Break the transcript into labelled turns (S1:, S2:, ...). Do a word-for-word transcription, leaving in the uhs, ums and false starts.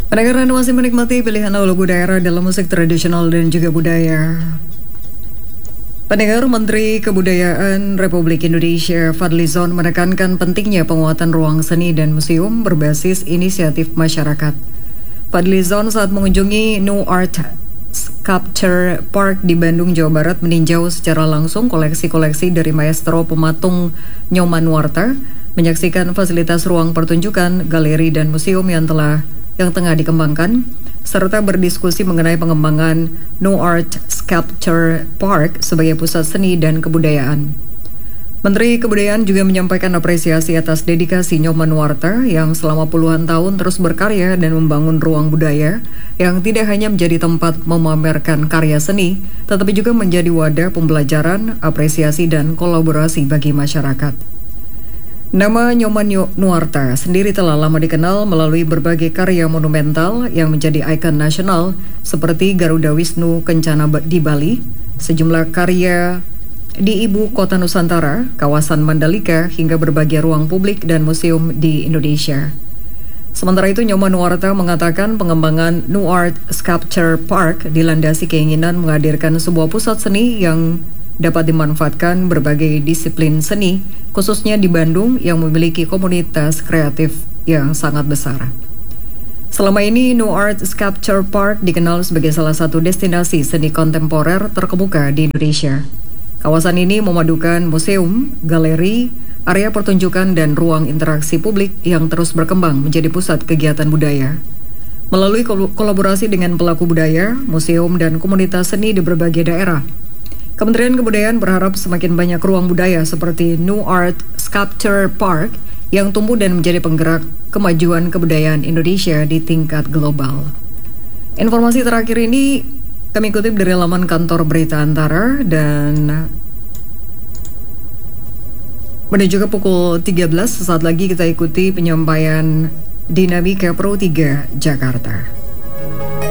S1: Pendengar Anda masih menikmati pilihan lagu daerah dalam musik tradisional dan juga budaya. Pendengar, Menteri Kebudayaan Republik Indonesia Fadlizon menekankan pentingnya penguatan ruang seni dan museum berbasis inisiatif masyarakat. Fadlizon saat mengunjungi New Art Sculpture Park di Bandung, Jawa Barat meninjau secara langsung koleksi-koleksi dari maestro pematung Nyoman Nuarta, menyaksikan fasilitas ruang pertunjukan, galeri dan museum yang telah yang tengah dikembangkan, serta berdiskusi mengenai pengembangan New Art Sculpture Park sebagai pusat seni dan kebudayaan. Menteri Kebudayaan juga menyampaikan apresiasi atas dedikasi Nyoman Nuarta yang selama puluhan tahun terus berkarya dan membangun ruang budaya yang tidak hanya menjadi tempat memamerkan karya seni, tetapi juga menjadi wadah pembelajaran, apresiasi, dan kolaborasi bagi masyarakat. Nama Nyoman Nuarta sendiri telah lama dikenal melalui berbagai karya monumental yang menjadi ikon nasional seperti Garuda Wisnu Kencana di Bali, sejumlah karya di Ibu Kota Nusantara, kawasan Mandalika, hingga berbagai ruang publik dan museum di Indonesia. Sementara itu, Nyoman Nuarta mengatakan pengembangan New Art Sculpture Park dilandasi keinginan menghadirkan sebuah pusat seni yang dapat dimanfaatkan berbagai disiplin seni, khususnya di Bandung yang memiliki komunitas kreatif yang sangat besar. Selama ini, New Art Sculpture Park dikenal sebagai salah satu destinasi seni kontemporer terkemuka di Indonesia. Kawasan ini memadukan museum, galeri, area pertunjukan, dan ruang interaksi publik yang terus berkembang menjadi pusat kegiatan budaya. Melalui kolaborasi dengan pelaku budaya, museum, dan komunitas seni di berbagai daerah, Kementerian Kebudayaan berharap semakin banyak ruang budaya seperti New Art Sculpture Park yang tumbuh dan menjadi penggerak kemajuan kebudayaan Indonesia di tingkat global. Informasi terakhir ini kami kutip dari laman kantor Berita Antara dan menuju ke pukul tiga belas, sesaat lagi kita ikuti penyampaian Dinamika Pro tiga Jakarta.